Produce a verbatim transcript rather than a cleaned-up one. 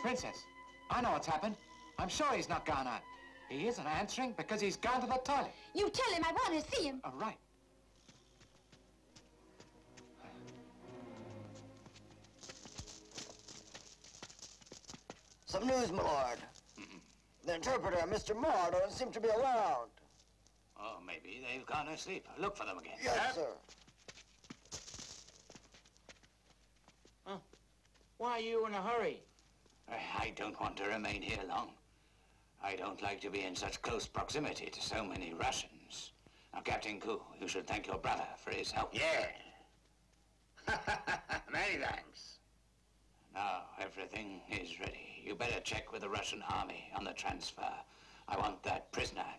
Princess, I know what's happened. I'm sure he's not gone out. He isn't answering because he's gone to the toilet. You tell him I want to see him. All right. Some news, my lord. Mm-mm. The interpreter, Mister Moore, doesn't seem to be around. Oh, maybe they've gone asleep. Look for them again. Yes, sir. Huh? Why are you in a hurry? I don't want to remain here long. I don't like to be in such close proximity to so many Russians. Now, Captain Koo, you should thank your brother for his help. Yeah. Many thanks. Now, everything is ready. You better check with the Russian army on the transfer. I want that prisoner